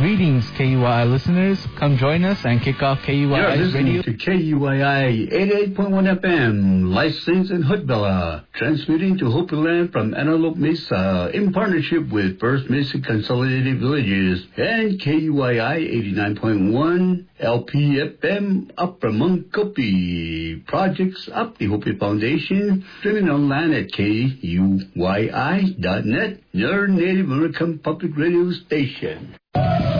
Greetings, KUYI listeners. Come join us and kick off KUYI's radio. To KUYI 88.1 FM, licensed in Hoodbella, transmitting to Hopi Land from Antelope Mesa in partnership with First Mesa Consolidated Villages and KUYI 89.1 LPFM Upper Munkopi. Projects up the Hopi Foundation, streaming online at KUYI.net, your Native American public radio station.